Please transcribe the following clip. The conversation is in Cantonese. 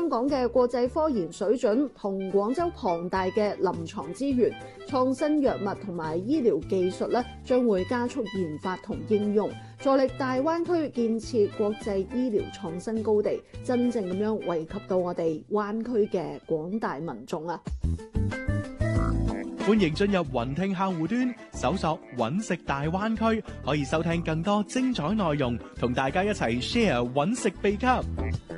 香港嘅國際科研水準同廣州龐大嘅臨床資源，創新藥物同埋醫療技術咧，將會加速研發同應用，助力大灣區建設國際醫療創新高地，真正咁樣惠及到我哋灣區嘅廣大民眾啊！ 歡迎進入雲聽客戶端，搜索揾食大灣區，可以收聽更多精彩內容，同大家一齊 share 揾食秘笈。